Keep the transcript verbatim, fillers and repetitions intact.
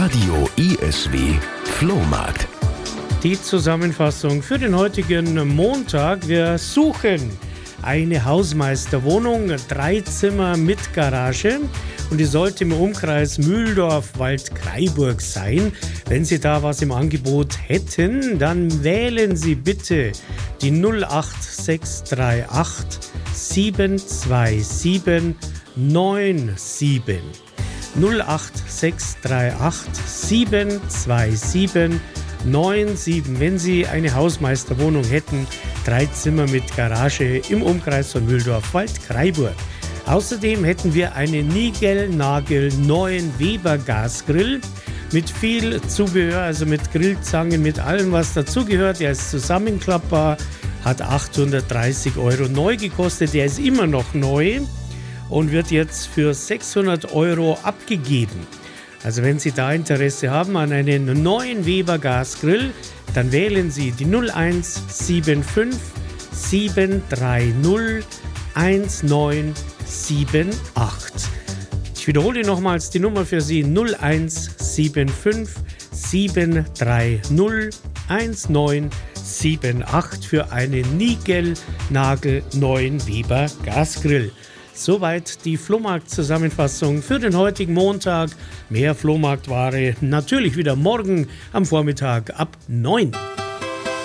Radio I S W Flohmarkt. Die Zusammenfassung für den heutigen Montag. Wir suchen eine Hausmeisterwohnung, drei Zimmer mit Garage, und die sollte im Umkreis Mühldorf-Waldkraiburg sein. Wenn Sie da was im Angebot hätten, dann wählen Sie bitte die null acht sechs drei acht sieben zwei sieben neun sieben. null acht sechs drei acht sieben zwei sieben neun sieben. Wenn Sie eine Hausmeisterwohnung hätten, drei Zimmer mit Garage im Umkreis von Mühldorf-Waldkraiburg. Außerdem hätten wir einen niegelnagelneuen Weber Gasgrill mit viel Zubehör, also mit Grillzangen, mit allem, was dazugehört. Der ist zusammenklappbar, hat achthundertdreißig Euro neu gekostet. Der ist immer noch neu und wird jetzt für sechshundert Euro abgegeben. Also wenn Sie da Interesse haben an einen neuen Weber Gasgrill, dann wählen Sie die null eins sieben fünf sieben drei null eins neun sieben acht. Ich wiederhole nochmals die Nummer für Sie: null eins sieben fünf sieben drei null eins neun sieben acht für einen niegelnagelneuen Weber Gasgrill. Soweit die Flohmarkt-Zusammenfassung für den heutigen Montag. Mehr Flohmarktware natürlich wieder morgen am Vormittag ab neun.